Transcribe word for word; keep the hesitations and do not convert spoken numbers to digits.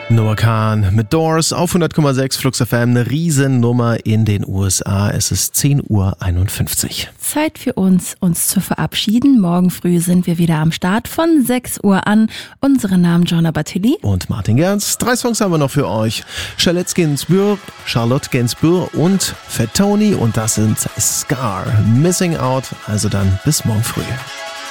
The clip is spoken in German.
Noah Kahn mit Doors auf hundert Komma sechs Flux F M, eine Riesennummer in den U S A. Es ist zehn Uhr einundfünfzig. Zeit für uns, uns zu verabschieden. Morgen früh sind wir wieder am Start von sechs Uhr an. Unsere Namen Joanna Batilli und Martin Gerz. Drei Songs haben wir noch für euch. Charlotte Gainsbourg, Charlotte Gainsbourg und Fat Tony. Und das sind Scar, Missing Out. Also dann bis morgen früh.